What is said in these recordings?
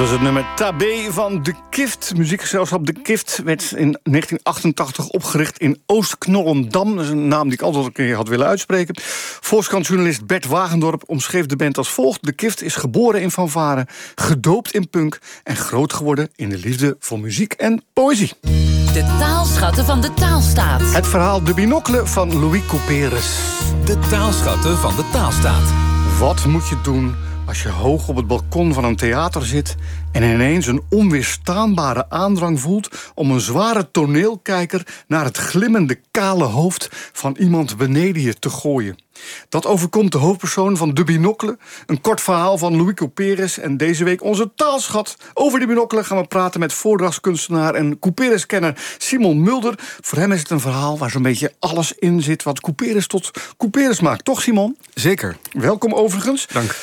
was het nummer Tabé van De Kift. Muziekgezelschap De Kift werd in 1988 opgericht in Oost-Knollendam. Dat is een naam die ik altijd een keer had willen uitspreken. Volkskrant-journalist Bert Wagendorp omschreef de band als volgt. De Kift is geboren in fanfare, gedoopt in punk en groot geworden in de liefde voor muziek en poëzie. De taalschatten van de taalstaat. Het verhaal De Binocle van Louis Couperus. De taalschatten van de taalstaat. Wat moet je doen als je hoog op het balkon van een theater zit en ineens een onweerstaanbare aandrang voelt om een zware toneelkijker naar het glimmende kale hoofd van iemand beneden je te gooien? Dat overkomt de hoofdpersoon van De Binocle, een kort verhaal van Louis Couperus. En deze week onze taalschat. Over De Binocle gaan we praten met voordrachtskunstenaar en Couperus-kenner Simon Mulder. Voor hem is het een verhaal waar zo'n beetje alles in zit wat Couperus tot Couperus maakt. Toch, Simon? Zeker. Welkom overigens. Dank.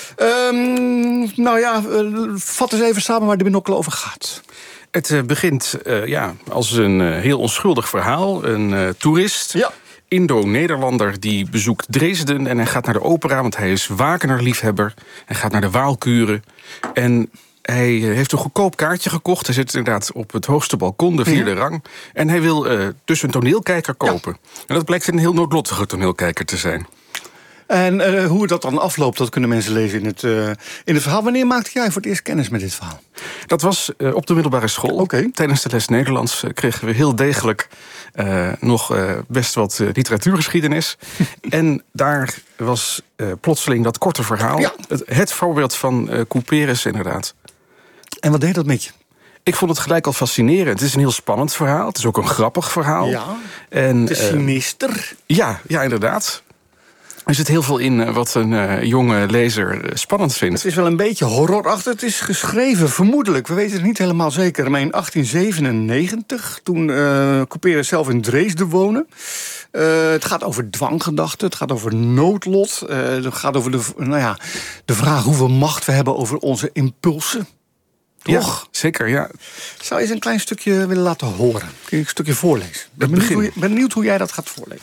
Vat eens even samen waar De Binocle over gaat. Het begint als een heel onschuldig verhaal. Een toerist, Indo-Nederlander, die bezoekt Dresden en hij gaat naar de opera, want hij is Wagner-liefhebber. Hij gaat naar de Waalkuren en hij heeft een goedkoop kaartje gekocht. Hij zit inderdaad op het hoogste balkon, de 4e rang. En hij wil dus een toneelkijker kopen. Ja. En dat blijkt een heel noodlottige toneelkijker te zijn. En hoe dat dan afloopt, dat kunnen mensen lezen in het verhaal. Wanneer maakte jij voor het eerst kennis met dit verhaal? Dat was op de middelbare school. Okay. Tijdens de les Nederlands kregen we heel degelijk nog best wat literatuurgeschiedenis. En daar was plotseling dat korte verhaal. Ja. Het voorbeeld van Couperus inderdaad. En wat deed dat met je? Ik vond het gelijk al fascinerend. Het is een heel spannend verhaal. Het is ook een grappig verhaal. Ja, en, het is sinister. Ja, inderdaad. Er zit heel veel in wat een jonge lezer spannend vindt. Het is wel een beetje horrorachtig. Het is geschreven, vermoedelijk, we weten het niet helemaal zeker, maar in 1897, toen Couperus zelf in Dresden woonde. Het gaat over dwanggedachten, het gaat over noodlot. Het gaat over de vraag hoeveel macht we hebben over onze impulsen. Toch? Ja, zeker, ja. Zou je eens een klein stukje willen laten horen? Kun je een stukje voorlezen? Ik ben benieuwd hoe jij dat gaat voorlezen.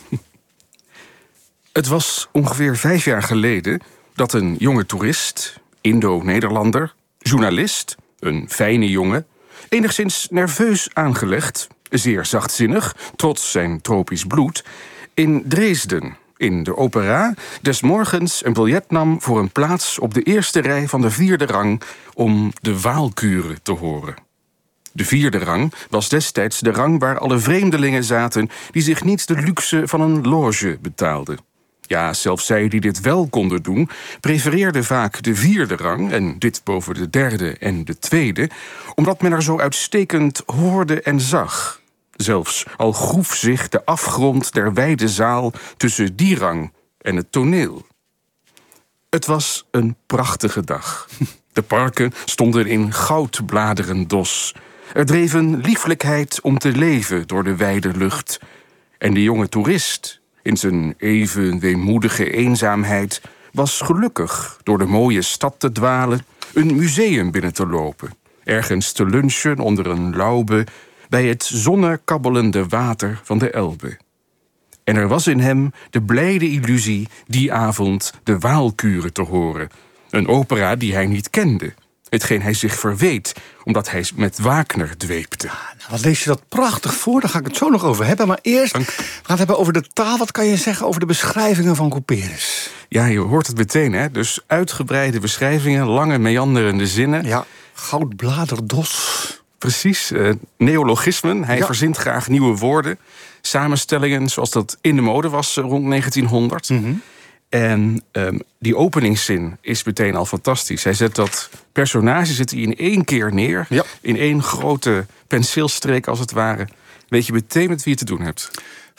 Het was ongeveer 5 jaar geleden dat een jonge toerist, Indo-Nederlander, journalist, een fijne jongen, enigszins nerveus aangelegd, zeer zachtzinnig, trots zijn tropisch bloed, in Dresden, in de opera, des morgens een biljet nam voor een plaats op de eerste rij van de 4e rang om de Waalkuren te horen. De 4e rang was destijds de rang waar alle vreemdelingen zaten die zich niet de luxe van een loge betaalden. Ja, zelfs zij die dit wel konden doen, prefereerden vaak de 4e rang, en dit boven de 3e en de 2e, omdat men er zo uitstekend hoorde en zag. Zelfs al groef zich de afgrond der wijde zaal tussen die rang en het toneel. Het was een prachtige dag. De parken stonden in goudbladeren dos. Er dreef een lieflijkheid om te leven door de wijde lucht. En de jonge toerist, in zijn even weemoedige eenzaamheid, was gelukkig door de mooie stad te dwalen, een museum binnen te lopen, ergens te lunchen onder een laube bij het zonnekabbelende water van de Elbe. En er was in hem de blijde illusie die avond de Waalkuren te horen, een opera die hij niet kende, hetgeen hij zich verweet, omdat hij met Wagner dweepte. Wat lees je dat prachtig voor, daar ga ik het zo nog over hebben. Maar eerst gaan we het hebben over de taal. Wat kan je zeggen over de beschrijvingen van Couperus? Ja, je hoort het meteen, hè? Dus uitgebreide beschrijvingen, lange meanderende zinnen. Ja, goudbladerdos. Precies, neologismen. Hij verzint graag nieuwe woorden. Samenstellingen zoals dat in de mode was rond 1900. Mm-hmm. En die openingszin is meteen al fantastisch. Hij zet dat personage in 1 keer neer. Ja. In 1 grote penseelstreek als het ware. Weet je meteen met wie je te doen hebt.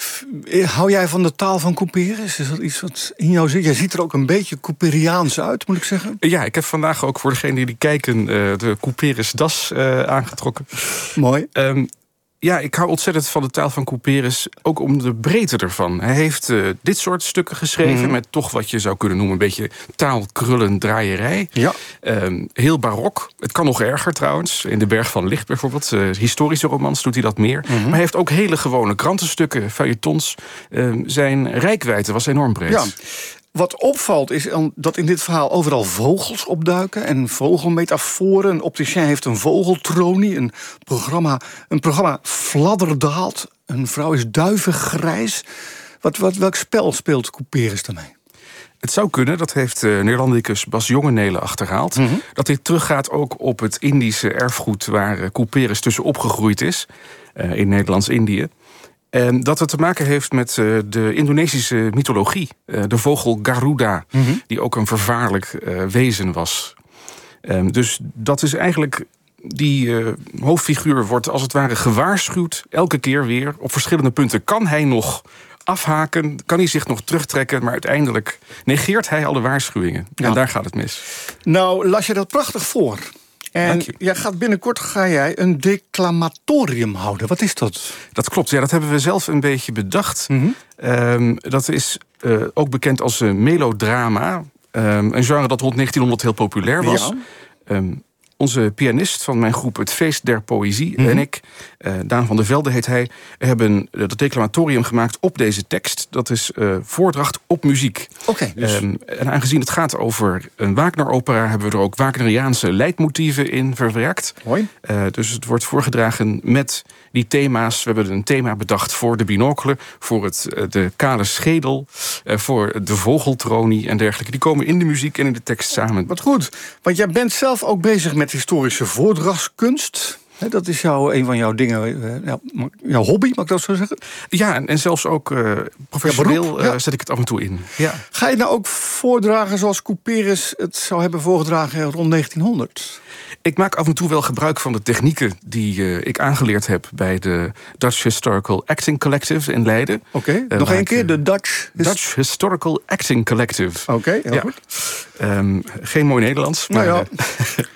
Hou jij van de taal van Couperus? Is dat iets wat in jou zit? Jij ziet er ook een beetje Couperiaans uit, moet ik zeggen. Ja, ik heb vandaag ook voor degenen die kijken de Couperus das aangetrokken. Mooi. Ja, ik hou ontzettend van de taal van Couperus, ook om de breedte ervan. Hij heeft dit soort stukken geschreven met toch wat je zou kunnen noemen een beetje taalkrullen draaierij. Ja. Heel barok. Het kan nog erger trouwens. In de Berg van Licht bijvoorbeeld. Historische romans doet hij dat meer. Mm-hmm. Maar hij heeft ook hele gewone krantenstukken, feuilletons. Zijn reikwijdte was enorm breed. Ja. Wat opvalt is dat in dit verhaal overal vogels opduiken en vogelmetaforen. Een opticien heeft een vogeltronie, een programma fladderdaalt. Een vrouw is duivengrijs. Welk spel speelt Couperus daarmee? Het zou kunnen, dat heeft Neerlandicus Bas Jongenelen achterhaald... dat dit teruggaat ook op het Indische erfgoed waar Couperus tussen opgegroeid is... in Nederlands-Indië. En dat het te maken heeft met de Indonesische mythologie. De vogel Garuda, die ook een vervaarlijk wezen was. Dus dat is eigenlijk... Die hoofdfiguur wordt als het ware gewaarschuwd, elke keer weer. Op verschillende punten kan hij nog afhaken, kan hij zich nog terugtrekken... maar uiteindelijk negeert hij alle waarschuwingen. Ja. En daar gaat het mis. Nou, las je dat prachtig voor. En binnenkort ga jij een declamatorium houden. Wat is dat? Dat klopt, ja, dat hebben we zelf een beetje bedacht. Dat is ook bekend als melodrama. Een genre dat rond 1900 heel populair was. Ja. Onze pianist van mijn groep Het Feest der Poëzie en ik, Daan van der Velde heet hij... hebben dat declamatorium gemaakt op deze tekst. Dat is voordracht op muziek. Dus... en aangezien het gaat over een Wagner-opera... hebben we er ook Wagneriaanse leidmotieven in verwerkt. Mooi. Dus het wordt voorgedragen met die thema's. We hebben een thema bedacht voor de binocle... voor de kale schedel, voor de vogeltronie en dergelijke. Die komen in de muziek en in de tekst samen. Wat goed, want jij bent zelf ook bezig met historische voordrachtskunst. Dat is een van jouw dingen, jouw hobby, mag ik dat zo zeggen? Ja, en zelfs ook professioneel zet ik het af en toe in. Ja. Ga je nou ook voordragen zoals Couperus het zou hebben voorgedragen rond 1900? Ik maak af en toe wel gebruik van de technieken die ik aangeleerd heb... bij de Dutch Historical Acting Collective in Leiden. Oké, nog één keer, de Dutch Historical Acting Collective. Oké, heel goed. Geen mooi Nederlands, maar... Nou ja.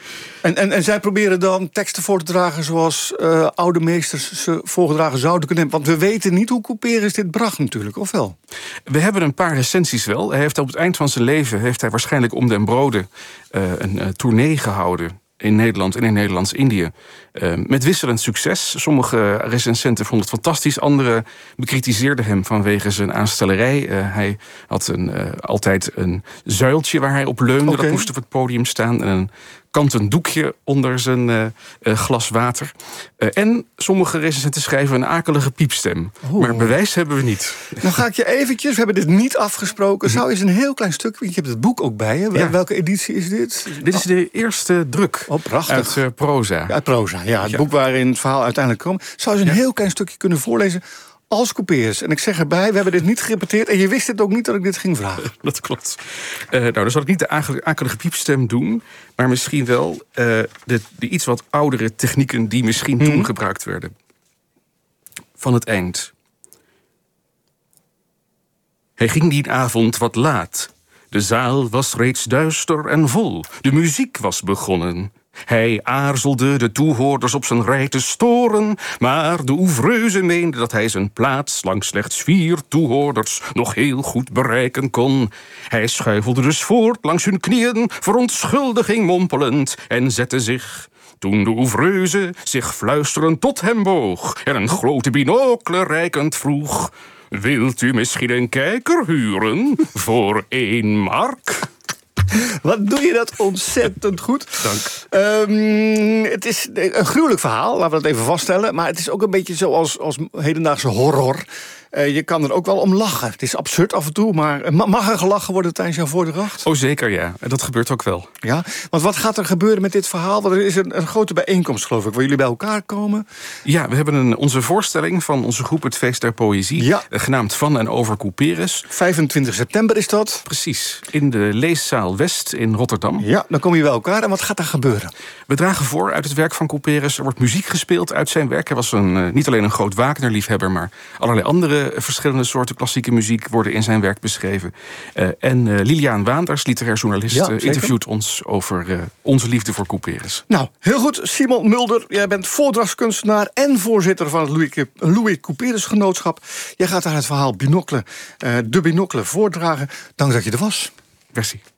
En zij proberen dan teksten voor te dragen zoals oude meesters ze voorgedragen zouden kunnen hebben. Want we weten niet hoe Couperus dit bracht natuurlijk, of wel? We hebben een paar recensies wel. Hij heeft op het eind van zijn leven waarschijnlijk om den Brode een tournee gehouden in Nederland en in Nederlands-Indië. Met wisselend succes. Sommige recensenten vonden het fantastisch. Anderen bekritiseerden hem vanwege zijn aanstellerij. Hij had altijd een zuiltje waar hij op leunde. Dat moest op het podium staan. En een kanten doekje onder zijn glas water. En sommige recensenten schrijven een akelige piepstem. Maar bewijs hebben we niet. Nou ga ik je eventjes, we hebben dit niet afgesproken. Zou eens een heel klein stuk, want je hebt het boek ook bij je. Ja. Welke editie is dit? Dit is de eerste druk. Oh, prachtig. Uit proza. Ja, uit proza, ja. Het boek waarin het verhaal uiteindelijk kwam. Zou eens een heel klein stukje kunnen voorlezen als Couperus. En ik zeg erbij, we hebben dit niet gerepeteerd... en je wist het ook niet dat ik dit ging vragen. Dat klopt. Dan zal ik niet de akelige piepstem doen... maar misschien wel de iets wat oudere technieken... die misschien toen gebruikt werden. Van het eind. Hij ging die avond wat laat. De zaal was reeds duister en vol. De muziek was begonnen... Hij aarzelde de toehoorders op zijn rij te storen... maar de oeuvreuse meende dat hij zijn plaats... langs slechts 4 toehoorders nog heel goed bereiken kon. Hij schuifelde dus voort langs hun knieën... verontschuldiging mompelend en zette zich... Toen de oeuvreuse zich fluisterend tot hem boog... en een grote binocle reikend vroeg... Wilt u misschien een kijker huren voor 1 mark? Wat doe je dat ontzettend goed. Dank. Het is een gruwelijk verhaal, laten we dat even vaststellen. Maar het is ook een beetje zoals hedendaagse horror. Je kan er ook wel om lachen. Het is absurd af en toe, maar mag er gelachen worden tijdens jouw voordracht? Oh, zeker, ja. Dat gebeurt ook wel. Ja, want wat gaat er gebeuren met dit verhaal? Want er is een grote bijeenkomst, geloof ik, waar jullie bij elkaar komen. Ja, we hebben onze voorstelling van onze groep Het Feest der Poëzie... genaamd Van en over Couperus. 25 september is dat. Precies, in de Leeszaal West in Rotterdam. Ja, dan kom je bij elkaar. En wat gaat er gebeuren? We dragen voor uit het werk van Couperus. Er wordt muziek gespeeld uit zijn werk. Hij was niet alleen een groot Wagner-liefhebber... maar allerlei andere verschillende soorten klassieke muziek worden in zijn werk beschreven. En Liliaan Waanders, literair journalist, interviewt ons over onze liefde voor Couperus. Nou, heel goed. Simon Mulder, jij bent voordrachtskunstenaar en voorzitter van het Louis Couperus Genootschap. Jij gaat daar het verhaal de binocle voordragen. Dank dat je er was. Merci.